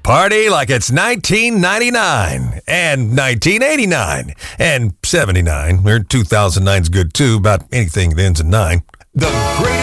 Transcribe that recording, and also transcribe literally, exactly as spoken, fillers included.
Party like it's nineteen ninety-nine and nineteen eighty-nine and seventy-nine. Or two thousand nine's good too, about anything that ends in nine. The greatest